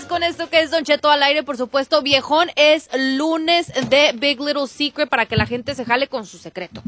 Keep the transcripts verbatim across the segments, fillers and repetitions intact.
con esto que es Don Cheto al aire, por supuesto. Viejón, es lunes de Big Little Secret para que la gente se jale con su secreto.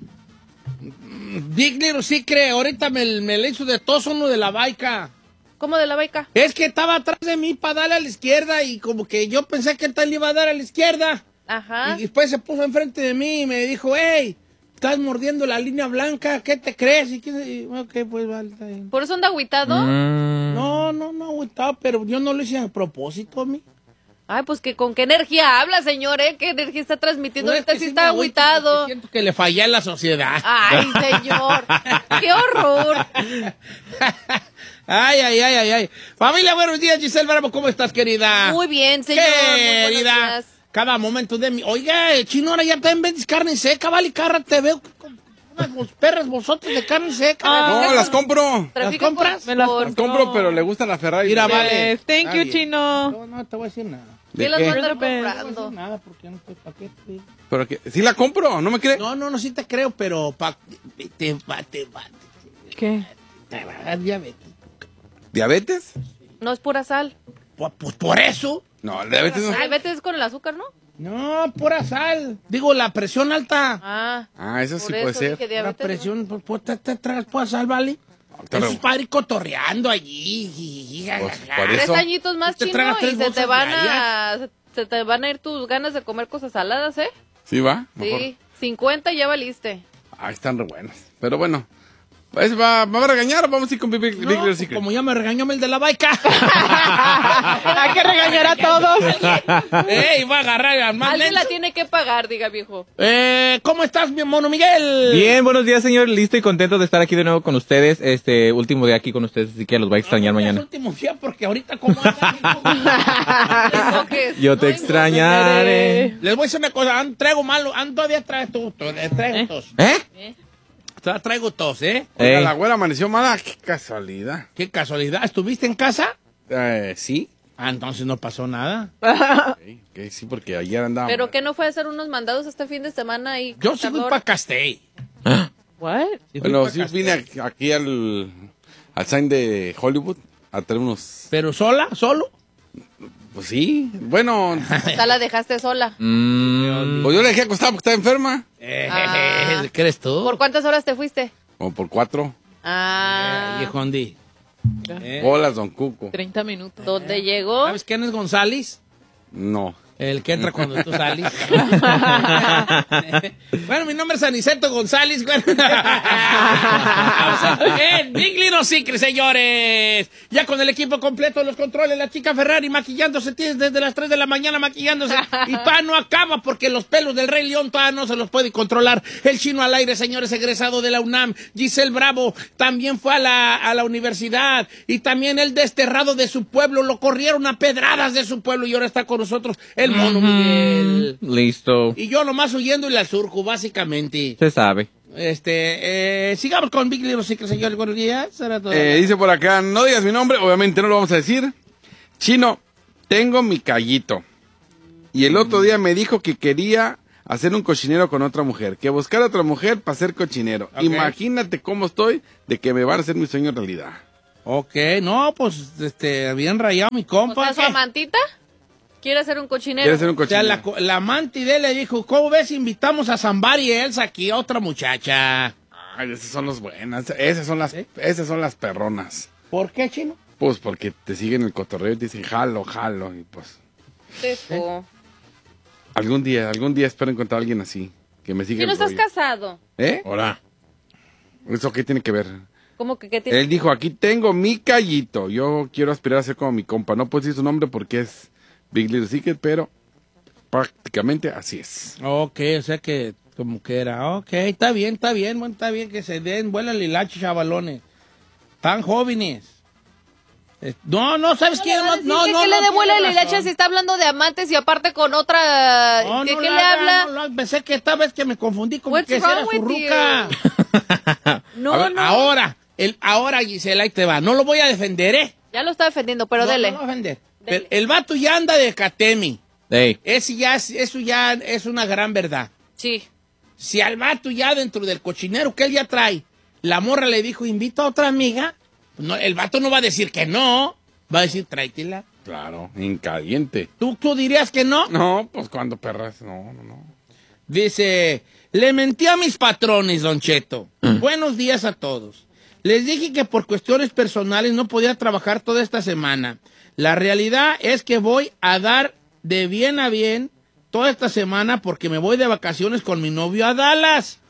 Big Little Secret, ahorita me, me le hizo de tos uno de la baica. ¿Cómo de la baica? Es que estaba atrás de mí para darle a la izquierda y como que yo pensé que él tal iba a dar a la izquierda. Ajá. Y después se puso enfrente de mí y me dijo, hey, estás mordiendo la línea blanca, ¿qué te crees? Y, y ok, pues vale. Está bien. ¿Por eso anda agüitado? Mm. No, no, no agüitado, pero yo no lo hice a propósito a mí. Ay, pues que con qué energía habla, señor, ¿eh? ¿Qué energía está transmitiendo? No, Ahorita es que sí sí está me agüito agüitado. porque siento que le fallé a la sociedad. Ay, señor. ¡Qué horror! Ay, ay, ay, ay, ay. Familia, buenos días, Giselle Bravo, ¿cómo estás, querida? Muy bien, señor. Muy buenos Querida, días. cada momento de mi... Oiga, eh, Chino, ahora ya también vendes carne seca, vale, carra, te veo con unas bos- perras bosotes de carne seca. Ah, No, las compro. Trafica ¿Las compras? por- Me las por- Las compro, pero le gusta la Ferrari. Mira, vale. Yes, thank Está you, bien. Chino. No, no te voy a decir nada. ¿De ¿Qué las qué? va a andar Pero- No te voy a comprando? decir nada porque yo no estoy paquete. Pero que, ¿sí la compro? ¿No me cree? No, no, no, sí te creo, pero pa, te va, te va, ¿Qué? te va a dar diabetes. ¿Diabetes? No es pura sal. Pues, pues por eso. No, la diabetes no. Ay, vete con el azúcar, ¿no? No, pura sal. Digo, la presión alta. Ah. Ah, eso por sí eso puede ser. dije La diabetes, presión, pues, pues te, te tragas pura sal, ¿vale? te Eso lo- es para ir cotorreando allí. Pues, por ¿no? Tres eso. añitos más, Te Chino, tragas tres y se te bolsas van a... Se, se te van a ir tus ganas de comer cosas saladas, ¿eh? ¿Sí va? Mejor. Sí. cincuenta ya valiste. Ah, están re buenas. Pero bueno. Pues va, ¿me va a regañar o vamos a ir con Big, Big No, Little pues, Secret? como ya me regañó el de la baica. Hay que regañar a todos. ¡Ey, va a agarrar al más Alguien la menso! tiene que pagar, diga viejo. Eh, ¿Cómo estás, mi mono Miguel? Bien, buenos días, señor. Listo y contento de estar aquí de nuevo con ustedes. Este último día aquí con ustedes, así que los voy a extrañar No, no, mañana. Es último día porque ahorita como anda, Enfoques. Yo te No extrañaré. les voy a decir una cosa, ando, traigo malo, ando todavía traigo tos, todavía traigo tos. ¿Eh? Todavía traigo tos, ¿eh? Oiga, Ey. la güera amaneció mala. Qué casualidad. Qué casualidad, ¿estuviste en casa? Eh, sí. Ah, entonces no pasó nada. Okay, ok, sí, porque ayer andaba. ¿Pero que no fue a hacer unos mandados este fin de semana ahí? Yo sí fui para Castell. What? Sí fui Bueno, pa' sí Castell. vine aquí- aquí al, al sign de Hollywood a traer unos... ¿Pero sola? ¿Solo? Pues sí. Bueno, Hasta la dejaste sola. Mm, pues yo le dejé acostada porque estaba enferma. Eh, Ah. ¿Crees tú? ¿Por cuántas horas te fuiste? Como por cuatro. Ah. Eh, viejondi. Eh, Bolas, don Cuco. treinta minutos. ¿Dónde llegó? ¿Sabes quién es González? No. El que entra cuando tú sales. Bueno, mi nombre es Aniceto González. Bueno. En Big Little Secret, señores. Ya con el equipo completo, los controles, la chica Ferrari maquillándose tienes desde las tres de la mañana maquillándose. Y pa no acaba porque los pelos del Rey León todavía no se los puede controlar. El Chino al aire, señores, egresado de la UNAM. Giselle Bravo también fue a la, a la universidad. Y también el desterrado de su pueblo. Lo corrieron a pedradas de su pueblo y ahora está con nosotros el mono Miguel. listo. Y yo nomás huyéndole al surco, básicamente. Se sabe. Este, eh, sigamos con Big Little Secret, señor. Buenos días. Será todo. Eh, dice por acá, no digas mi nombre, obviamente no lo vamos a decir. Chino, tengo mi callito. Y el otro día me dijo que quería hacer un cochinero con otra mujer. Que buscar a otra mujer para ser cochinero. Ok. Imagínate cómo estoy de que me van a hacer mi sueño realidad. Ok, no, pues, este, bien rayado mi O compa. sea, su ¿qué? amantita quiere hacer un cochinero. Quiere hacer un O sea, cochinero. la, co- la amante de él le dijo, ¿cómo ves? Invitamos a Zambar y Elsa aquí, a otra muchacha. Ay, esas son las buenas. Esas son las, ¿Eh? esas son las perronas. ¿Por qué, Chino? Pues porque te siguen el cotorreo y te dicen jalo, jalo. Y pues, Tejo. algún día, algún día espero encontrar a alguien así. Que me siga ¿Y no el estás rollo. casado? ¿Eh? Hola. ¿Eso qué tiene que ver? ¿Cómo que qué tiene? Él dijo, aquí tengo mi callito. Yo quiero aspirar a ser como mi compa. No puedo decir su nombre porque es Big Little Secret, pero prácticamente así es. Ok, o sea que como que era, ok, está bien, está bien, bueno, está bien que se den, vuelan lilaches, chavalones. Tan jóvenes. Eh, No, no, ¿sabes qué? No, no, ¿Qué, no. qué no, le devuelve tiene la hilacha razón. si está hablando de amantes y aparte con otra? No, ¿Qué, no qué la le haga, habla? No, no, pensé que esta vez que me confundí como What's que esa era wrong su with ruca. No, A ver, no. Ahora, el, ahora Gisela, ahí te va. No lo voy a defender, ¿eh? Ya lo está defendiendo, pero no, dele. No lo voy a defender. Dele. El, el vato ya anda de Catemi. Ey. Ese ya es, eso ya es una gran verdad. Sí. Si al vato ya dentro del cochinero que él ya trae, la morra le dijo, invita a otra amiga, no, el vato no va a decir que no. Va a decir, tráetela. Claro, en caliente. ¿Tú, ¿Tú dirías que no? No, pues cuando perras, no, no, no. Dice, le mentí a mis patrones, Don Cheto. Buenos días a todos. Les dije que por cuestiones personales no podía trabajar toda esta semana. La realidad es que voy a dar de bien a bien toda esta semana porque me voy de vacaciones con mi novio a Dallas.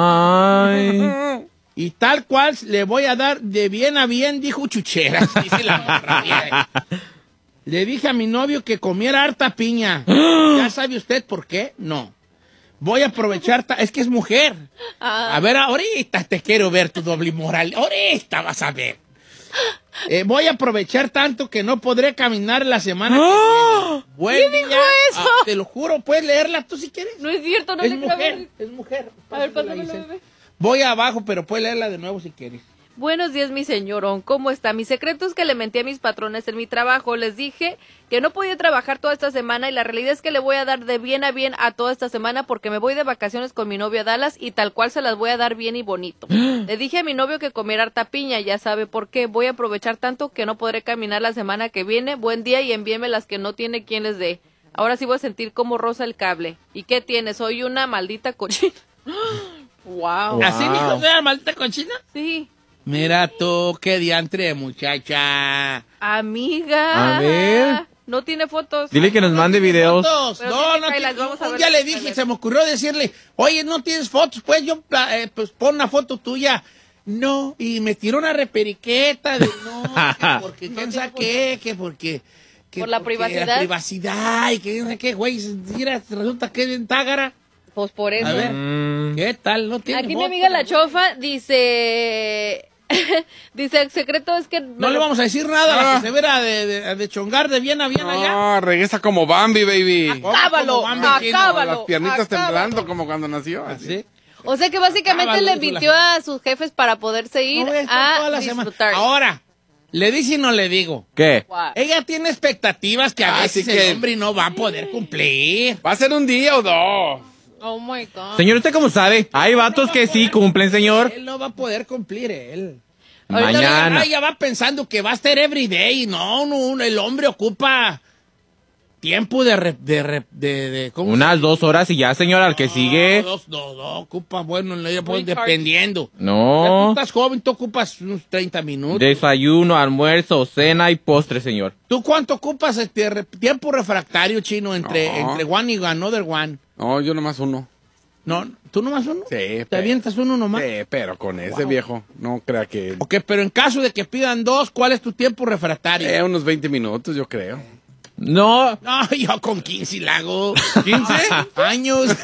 Ay. Y tal cual le voy a dar de bien a bien, dijo Chucheras, dice la morra vieja. Le dije a mi novio que comiera harta piña. ¿Ya sabe usted por qué? No. Voy a aprovechar, ta- es que es mujer. A ver, ahorita te quiero ver tu doble moral. Ahorita vas a ver. Eh, voy a aprovechar tanto que no podré caminar la semana que viene. Buen ¿Quién dijo día. eso? Ah, te lo juro, puedes leerla tú si quieres. No es cierto, no es le creo. mujer, es mujer. A ver, Pásame la pásamelo, Giselle. bebé. Voy abajo, pero puedes leerla de nuevo si quieres. Buenos días, mi señorón. ¿Cómo está? Mi secreto es que le mentí a mis patrones en mi trabajo. Les dije que no podía trabajar toda esta semana y la realidad es que le voy a dar de bien a bien a toda esta semana porque me voy de vacaciones con mi novio a Dallas y tal cual se las voy a dar bien y bonito. Le dije a mi novio que comiera harta piña, ya sabe por qué. Voy a aprovechar tanto que no podré caminar la semana que viene. Buen día y envíeme las que no tiene quien les dé. Ahora sí voy a sentir como rosa el cable. ¿Y qué tiene? Soy una maldita cochina. Wow. Wow. ¿Así dijo la maldita cochina? Sí. Mira tú, qué diantre, muchacha. Amiga. A ver. No tiene fotos. Dile que nos mande videos. Fotos. Pero No, tiene no, que- tiene- las vamos a un ver día en le internet. dije, se me ocurrió decirle, oye, ¿no tienes fotos? Pues yo, eh, pues pon una foto tuya. No, y me tiró una reperiqueta de no, que porque quién sabe qué, que porque... que Por la porque privacidad. La privacidad y que no sé qué, güey, mira, resulta que es en Tágara. Pues por eso. A ver, Mm. ¿qué tal? No tiene Aquí mi foto, amiga la güey. chofa dice... dice, el secreto es que... No le vamos a decir nada, Ah. la que se verá de, de, de chongar de bien a bien allá. No, regresa como Bambi, baby. Acábalo, Como Bambi, chino. acábalo. Las piernitas acábalo. temblando como cuando nació. así. ¿Sí? O sea que básicamente Acábalo, le dijo la mintió gente. a sus jefes para poderse ir No voy a estar toda a la semana. disfrutar. Ahora, ¿le dice y no le digo? ¿Qué? Wow. Ella tiene expectativas que a Ah, veces sí el que- hombre no va a poder cumplir. Va a ser un día o dos. Oh my God. Señor, ¿usted cómo sabe? Hay vatos que sí cumplen, señor. Él no va a poder cumplir, él. Ahorita Mañana. Ella va pensando que va a estar everyday. No, no, el hombre ocupa tiempo de... re- de, re- de, de- ¿cómo se Unas dos horas y ya, señor, al que No, sigue. Dos, dos, dos, ocupa, bueno, ella Muy puede, dependiendo. Ya tú No. estás joven, tú ocupas unos treinta minutos. Desayuno, almuerzo, cena y postre, señor. ¿Tú cuánto ocupas este re- tiempo refractario, chino, entre, No. entre one y another one? No, yo nomás uno. No, ¿tú nomás uno? Sí, ¿Te pero- avientas uno nomás? Sí, pero con ese viejo, no crea que... Ok, pero en caso de que pidan dos, ¿cuál es tu tiempo refractario? Eh, unos veinte minutos, yo creo. No. No, yo con quince la hago. ¿quince años?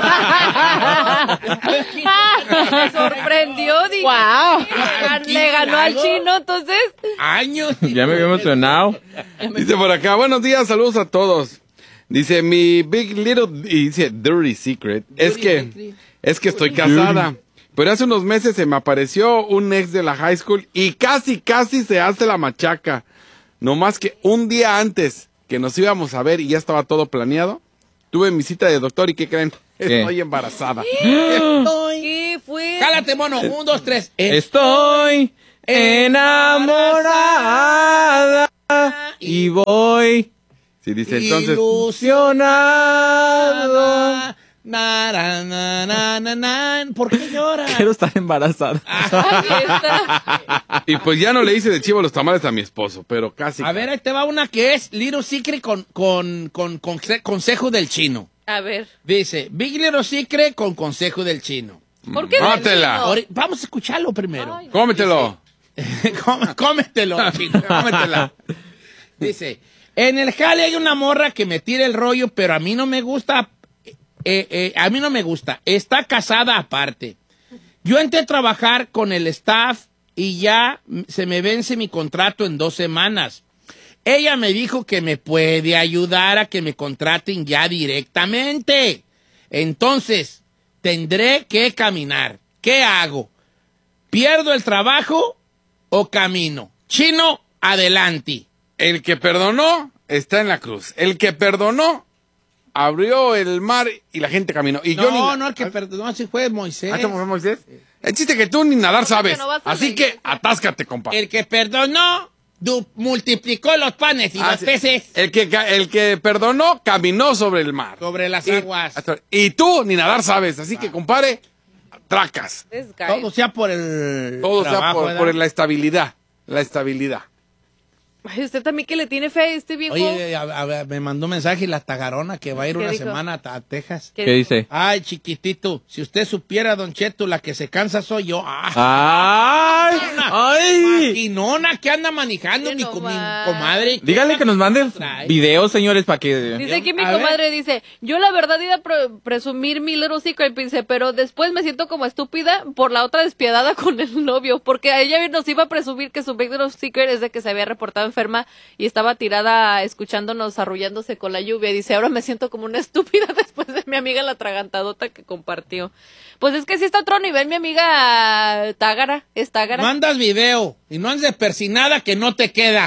Me sorprendió, dije. Wow. Le ganó al chino, entonces. años. Ya me había emocionado. Dice por acá, buenos días, saludos a todos. Dice, mi big little, y dice, dirty secret, es que, es que estoy casada. Pero hace unos meses se me apareció un ex de la high school y casi, casi se hace la machaca. No más que un día antes que nos íbamos a ver y ya estaba todo planeado, tuve mi cita de doctor y ¿qué creen? ¿Qué? Estoy embarazada. ¿Qué fue? Cálate, mono. Un, dos, tres. Eh, Estoy enamorada y voy Sí, dice entonces, ilusionado. Na, na, na, na, na, na. ¿Por qué llora? Quiero estar embarazada. Ahí está. y pues ya no le hice de chivo los tamales a mi esposo, pero casi. A ver, ahí te va una que es Little Secret con, con, con, con consejo del chino. A ver. Dice, Big Little Secret con consejo del chino. ¿Por qué? Mátela. no? Ahori- Vamos a escucharlo primero. Ay. Cómetelo. Come- Cómetelo, chino, cómetela. Dice, en el jale hay una morra que me tira el rollo, pero a mí no me gusta. Eh, eh, a mí no me gusta. Está casada aparte. Yo entré a trabajar con el staff y ya se me vence mi contrato en dos semanas. Ella me dijo que me puede ayudar a que me contraten ya directamente. Entonces, tendré que caminar. ¿Qué hago? ¿Pierdo el trabajo o camino? Chino, adelante. El que perdonó está en la cruz. El que perdonó abrió el mar y la gente caminó. Y yo no, ni... no, el que perdonó así fue Moisés. ¿Ah, cómo fue Moisés? El chiste que tú ni nadar sabes. no vas a Así reír. que atáscate, compa. El que perdonó du- multiplicó los panes y Ah, los sí. peces El que, ca- el que perdonó caminó sobre el mar. sobre las Y, aguas. y tú ni nadar sabes, así que, compadre, tracas. This guy. Todo sea por el Todo sea trabajo, por, ¿verdad? por la estabilidad. La estabilidad. Ay, usted también que le tiene fe a este viejo. Oye, a- a- me mandó un mensaje la tagarona que va a ir ¿Qué una dijo? semana a, a Texas. ¿Qué ¿Qué dice? Ay, chiquitito, si usted supiera, Don Cheto, la que se cansa soy yo. Ah, ¡Ay! ¡Ay! maquinona que anda manejando Sí, mi, no co- mi más. comadre. Dígale que nos manden trae? videos, señores, para que... Dice aquí mi A ver. comadre, dice, yo la verdad iba a pre- presumir mi little secret, dice, pero después me siento como estúpida por la otra despiadada con el novio, porque a ella nos iba a presumir que su big little secret es de que se había reportado enferma y estaba tirada escuchándonos arrullándose con la lluvia. Dice, ahora me siento como una estúpida después de mi amiga la atragantadota que compartió. Pues es que sí está a otro nivel, mi amiga Tágara, es Tágara. Mandas video y no andes de persinada que no te queda.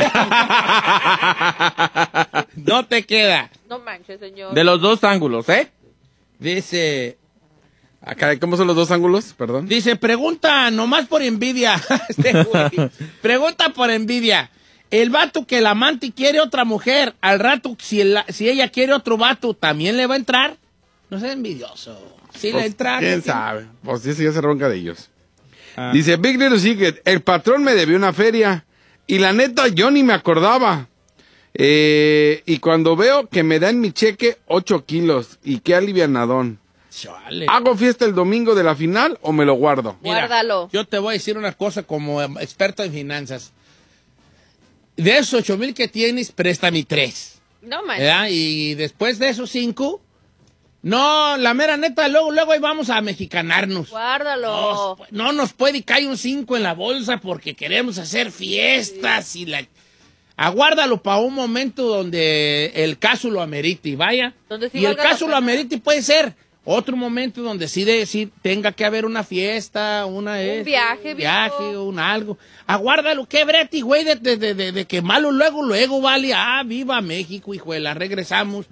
No te queda. No manches, señor. De los dos ángulos, ¿eh? Dice, Acá, ¿cómo son los dos ángulos? Perdón. dice, pregunta nomás por envidia. Este güey. Pregunta por envidia. El vato que la amante quiere otra mujer, al rato, si, el- si ella quiere otro vato, ¿también le va a entrar? No seas envidioso. Si Pues, le entra. ¿Quién ¿qué- sabe? Pues eso ya se ronca de ellos. Ah. Dice, Big Little Secret, el patrón me debió una feria y la neta yo ni me acordaba. Eh, y cuando veo que me dan mi cheque ocho kilos y qué alivianadón. Chale. ¿Hago fiesta el domingo de la final o me lo guardo? Mira, Guárdalo. Yo te voy a decir una cosa como em, experto en finanzas. De esos ocho mil que tienes, préstame tres. No manches. ¿Verdad? Y después de esos cinco, no, la mera neta, luego, luego ahí vamos a mexicanarnos. Guárdalo. No, no nos puede caer un cinco en la bolsa porque queremos hacer fiestas y la... Aguárdalo para un momento donde el caso lo amerite y vaya. Donde sí y el valga la caso lo pena. amerite puede ser otro momento donde sí, de, sí tenga que haber una fiesta, una... Un viaje, un viaje, viejo. un algo. Aguárdalo, qué brete, güey, de, de, de, de, de que malo luego, luego, vale. Ah, viva México, hijuela, regresamos.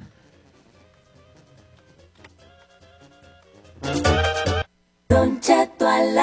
Don Cheto al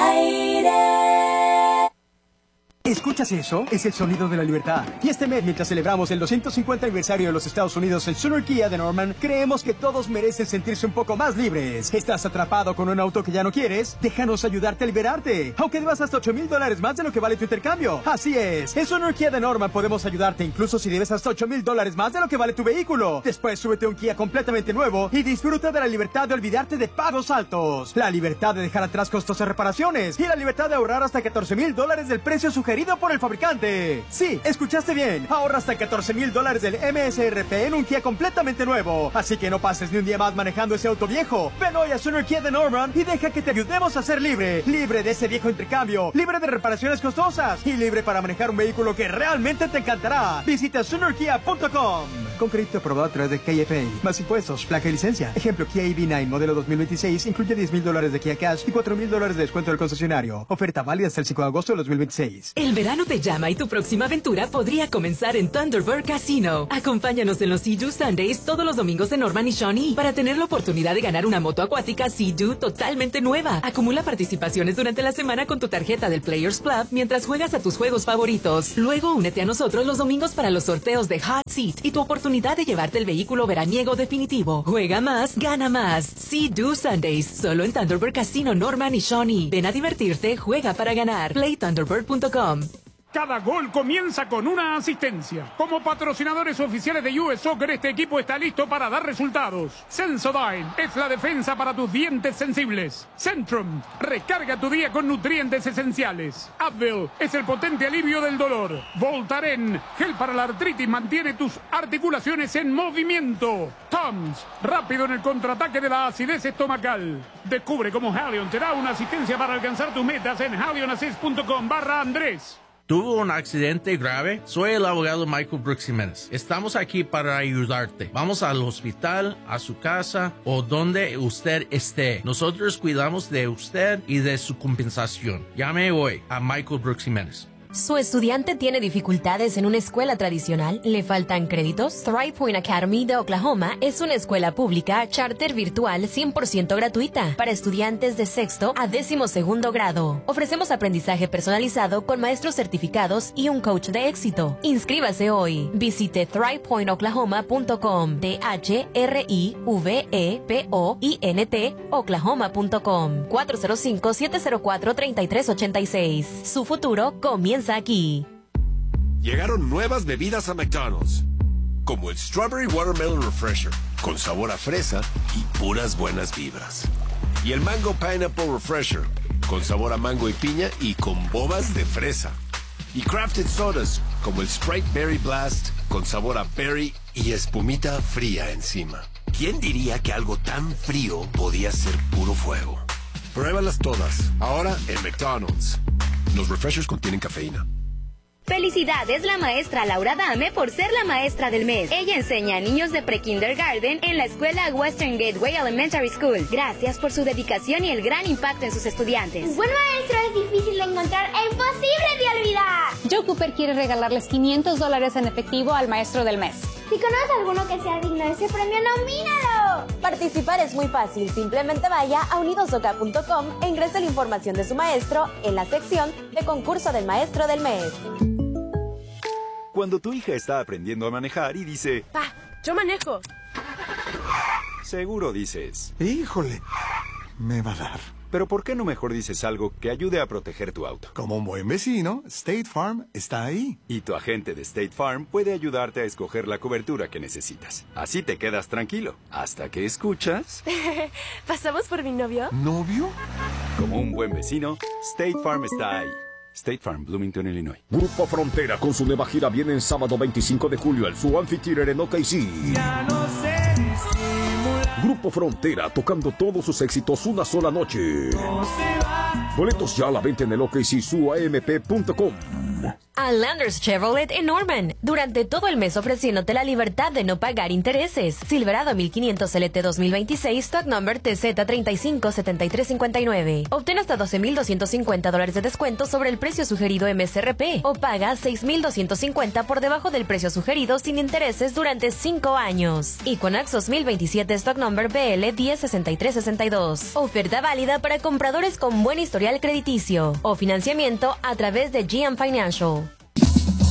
aire. ¿Escuchas eso? Es el sonido de la libertad. Y este mes, mientras celebramos el doscientos cincuenta aniversario de los Estados Unidos en Sooner Kia de Norman, creemos que todos merecen sentirse un poco más libres. ¿Estás atrapado con un auto que ya no quieres? Déjanos ayudarte a liberarte. Aunque debas hasta ocho mil dólares más de lo que vale tu intercambio. Así es. En Sooner Kia de Norman podemos ayudarte incluso si debes hasta ocho mil dólares más de lo que vale tu vehículo. Después súbete a un Kia completamente nuevo y disfruta de la libertad de olvidarte de pagos altos. La libertad de dejar atrás costosas reparaciones. Y la libertad de ahorrar hasta catorce mil dólares del precio sugerido por el fabricante. Sí, escuchaste bien. Ahorra hasta catorce mil dólares del M S R P en un Kia completamente nuevo. Así que no pases ni un día más manejando ese auto viejo. Ven hoy a Sooner Kia de Norman y deja que te ayudemos a ser libre. Libre de ese viejo intercambio. Libre de reparaciones costosas. Y libre para manejar un vehículo que realmente te encantará. Visita Sooner Kia punto com. Con crédito aprobado a través de K F A. Más impuestos, placa y licencia. Ejemplo, Kia E V nueve modelo dos mil veintiséis incluye diez mil dólares de Kia Cash y cuatro mil dólares de descuento del concesionario. Oferta válida hasta el cinco de agosto de dos mil veintiséis. El verano te llama y tu próxima aventura podría comenzar en Thunderbird Casino. Acompáñanos en los Sea-Doo Sundays todos los domingos de Norman y Shawnee para tener la oportunidad de ganar una moto acuática Sea-Doo totalmente nueva. Acumula participaciones durante la semana con tu tarjeta del Players Club mientras juegas a tus juegos favoritos. Luego únete a nosotros los domingos para los sorteos de Hot Seat y tu oportunidad de llevarte el vehículo veraniego definitivo. Juega más, gana más. Sea-Doo Sundays, solo en Thunderbird Casino Norman y Shawnee. Ven a divertirte, juega para ganar. play thunderbird punto com. Cada gol comienza con una asistencia. Como patrocinadores oficiales de U S Soccer, este equipo está listo para dar resultados. Sensodyne es la defensa para tus dientes sensibles. Centrum, recarga tu día con nutrientes esenciales. Advil es el potente alivio del dolor. Voltaren, gel para la artritis, mantiene tus articulaciones en movimiento. Tums, rápido en el contraataque de la acidez estomacal. Descubre cómo Halion te da una asistencia para alcanzar tus metas en halionassist punto com barra Andrés. ¿Tuvo un accidente grave? Soy el abogado Michael Brooks Jiménez. Estamos aquí para ayudarte. Vamos al hospital, a su casa o donde usted esté. Nosotros cuidamos de usted y de su compensación. Llame hoy a Michael Brooks Jiménez. ¿Su estudiante tiene dificultades en una escuela tradicional? ¿Le faltan créditos? Thrive Point Academy de Oklahoma es una escuela pública charter virtual cien por ciento gratuita para estudiantes de sexto a décimo segundo grado. Ofrecemos aprendizaje personalizado con maestros certificados y un coach de éxito. Inscríbase hoy. Visite thrive point oklahoma punto com. T H R I V E P O I N T Oklahoma punto com. cuatro cero cinco, siete cero cuatro, tres tres ocho seis. Su futuro comienza aquí. Llegaron nuevas bebidas a McDonald's, como el Strawberry Watermelon Refresher, con sabor a fresa y puras buenas vibras. Y el Mango Pineapple Refresher, con sabor a mango y piña y con bobas de fresa. Y Crafted Sodas, como el Sprite Berry Blast, con sabor a berry y espumita fría encima. ¿Quién diría que algo tan frío podía ser puro fuego? Pruébalas todas, ahora en McDonald's. Los refreshers contienen cafeína. Felicidades la maestra Laura Dame por ser la maestra del mes. Ella enseña a niños de pre-kindergarten en la escuela Western Gateway Elementary School. Gracias por su dedicación y el gran impacto en sus estudiantes. Un buen maestro es difícil de encontrar e imposible de olvidar. Joe Cooper quiere regalarles quinientos dólares en efectivo al maestro del mes. Si conoces a alguno que sea digno de ese premio, nomínalo. Participar es muy fácil. Simplemente vaya a unidos o k punto com e ingrese la información de su maestro en la sección de concurso del maestro del mes. Cuando tu hija está aprendiendo a manejar y dice, Pa, yo manejo. Seguro dices, híjole, me va a dar. Pero ¿por qué no mejor dices algo que ayude a proteger tu auto? Como un buen vecino, State Farm está ahí. Y tu agente de State Farm puede ayudarte a escoger la cobertura que necesitas. Así te quedas tranquilo, hasta que escuchas... ¿Pasamos por mi novio? ¿Novio? Como un buen vecino, State Farm está ahí. State Farm, Bloomington, Illinois. Grupo Frontera con su nueva gira viene el sábado veinticinco de julio al su Amphitheater en O K C. Ya no sé disimular. Grupo Frontera tocando todos sus éxitos una sola noche. No se va. Boletos ya a la venta en el O K C S U A M P punto com. A Landers Chevrolet en Norman. Durante todo el mes ofreciéndote la libertad de no pagar intereses. Silverado mil quinientos L T dos mil veintiséis, stock number T Z tres cinco siete tres cinco nueve. Obtén hasta doce mil doscientos cincuenta dólares de descuento sobre el precio sugerido M S R P o paga seis mil doscientos cincuenta por debajo del precio sugerido sin intereses durante cinco años. Equinox dos mil veintisiete, stock number B L uno cero seis tres seis dos. Oferta válida para compradores con buen historial crediticio o financiamiento a través de G M Financial.